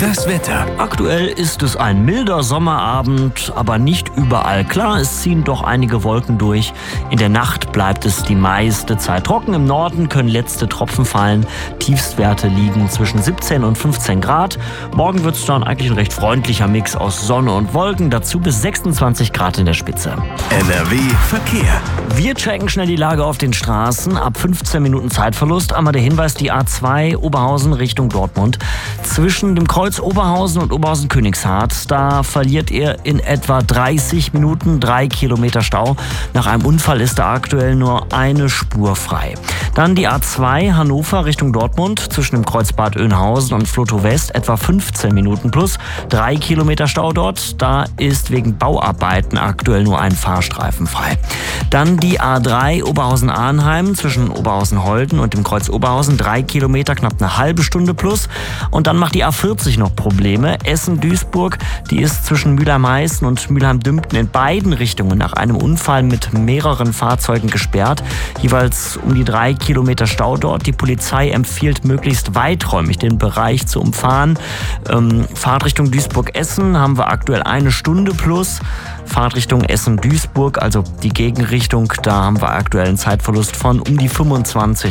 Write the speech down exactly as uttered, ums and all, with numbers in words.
Das Wetter. Aktuell ist es ein milder Sommerabend, aber nicht überall. Klar, es ziehen doch einige Wolken durch. In der Nacht bleibt es die meiste Zeit trocken. Im Norden können letzte Tropfen fallen. Tiefstwerte liegen zwischen siebzehn und fünfzehn Grad. Morgen wird es dann eigentlich ein recht freundlicher Mix aus Sonne und Wolken. Dazu bis sechsundzwanzig Grad in der Spitze. N R W Verkehr. Wir checken schnell die Lage auf den Straßen. Ab fünfzehn Minuten Zeitverlust. Einmal der Hinweis, die A zwei Oberhausen Richtung Dortmund. Zwischen dem Kreuz Oberhausen und Oberhausen-Königshardt, da verliert ihr in etwa dreißig Minuten drei Kilometer Stau. Nach einem Unfall ist da aktuell nur eine Spur frei. Dann die A zwei Hannover Richtung Dortmund. Zwischen dem Kreuz Bad Oeynhausen und Flotow West etwa fünfzehn Minuten plus drei Kilometer Stau dort. Da ist wegen Bauarbeiten aktuell nur ein Fahrstreifen frei. Dann die A drei Oberhausen-Arnheim zwischen Oberhausen-Holden und dem Kreuz Oberhausen. Drei Kilometer, knapp eine halbe Stunde plus. Und dann macht die A vierzig noch Probleme. Essen-Duisburg, die ist zwischen Mülheim-Heißen und Mülheim-Dümpten in beiden Richtungen nach einem Unfall mit mehreren Fahrzeugen gesperrt. Jeweils um die drei Kilometer Stau dort. Die Polizei empfiehlt, möglichst weiträumig den Bereich zu umfahren. Ähm, Fahrtrichtung Duisburg-Essen haben wir aktuell eine Stunde plus. Fahrtrichtung Essen-Duisburg, also die Gegenrichtung, da haben wir aktuell einen Zeitverlust von um die fünfundzwanzig